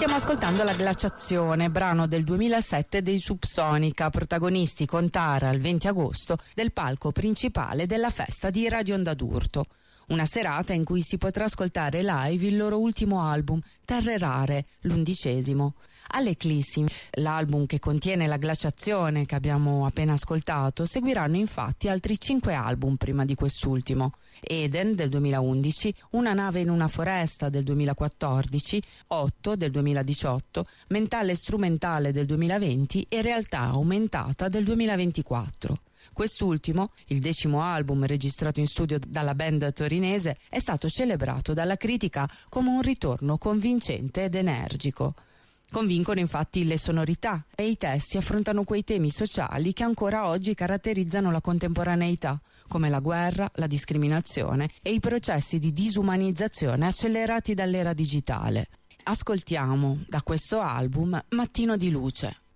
Stiamo ascoltando La glaciazione, brano del 2007 dei Subsonica, protagonisti con Tara il 20 agosto del palco principale della festa di Radio Onda d'Urto. Una serata in cui si potrà ascoltare live il loro ultimo album, Terre Rare, l'11°. All'Eclissi, l'album che contiene La glaciazione che abbiamo appena ascoltato, seguiranno infatti altri 5 album prima di quest'ultimo: Eden del 2011, Una nave in una foresta del 2014, 8 del 2018, Mentale strumentale del 2020 e Realtà aumentata del 2024. Quest'ultimo, il 10° album registrato in studio dalla band torinese, è stato celebrato dalla critica come un ritorno convincente ed energico. Convincono infatti le sonorità e i testi affrontano quei temi sociali che ancora oggi caratterizzano la contemporaneità, come la guerra, la discriminazione e i processi di disumanizzazione accelerati dall'era digitale. Ascoltiamo da questo album Mattino di luce.